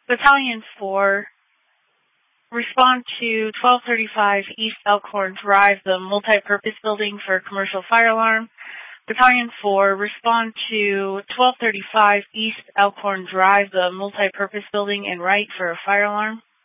Battalion 4, respond to 1235 East Elkhorn Drive, the multi-purpose building for a commercial fire alarm. Battalion 4, respond to 1235 East Elkhorn Drive, the multi-purpose building in Wright for a fire alarm.